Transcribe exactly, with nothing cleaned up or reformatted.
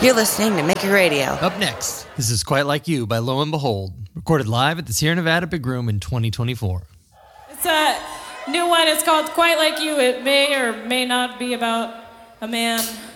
You're listening to Maker Radio. Up next, this is Quite Like You by Lo and Behold, recorded live at the Sierra Nevada Big Room in twenty twenty-four. It's a new one. It's called Quite Like You. It may or may not be about a man.